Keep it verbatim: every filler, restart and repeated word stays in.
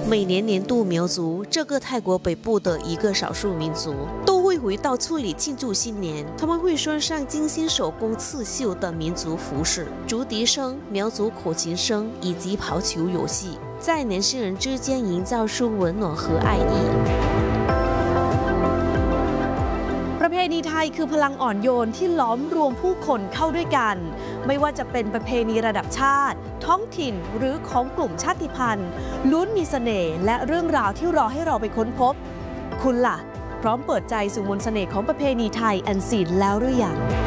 每年年度苗族，这个泰国北部的一个少数民族，都会回到村里庆祝新年。他们会穿上精心手工刺绣的民族服饰、竹笛声、苗族口琴声以及跑球游戏，在年轻人之间营造出温暖和爱意。 ประเพณีไทยคือพลังอ่อนโยนที่ล้อมรวมผู้คนเข้าด้วยกันไม่ว่าจะเป็นประเพณีระดับชาติท้องถิ่นหรือของกลุ่มชาติพันธุ์ล้วนมีเสน่ห์และเรื่องราวที่รอให้เราไปค้นพบคุณล่ะพร้อมเปิดใจสู่มนต์เสน่ห์ของประเพณีไทยอันซีนแล้วหรือยัง